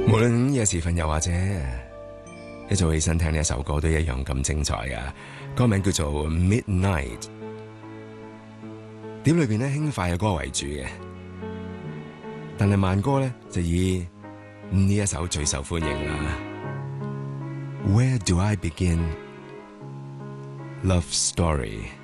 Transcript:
無論夜時分又或者一早起身聽呢一首歌都一樣咁精彩㗎。歌名叫做 Midnight， 碟裏邊咧輕快嘅歌為主嘅，但係慢歌咧就以呢一首最受歡迎啦。Where do I begin? Love story。